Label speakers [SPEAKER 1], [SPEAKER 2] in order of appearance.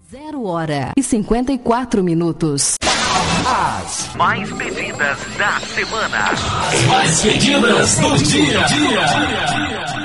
[SPEAKER 1] 0h54.
[SPEAKER 2] As mais pedidas da semana.
[SPEAKER 3] As mais pedidas do dia.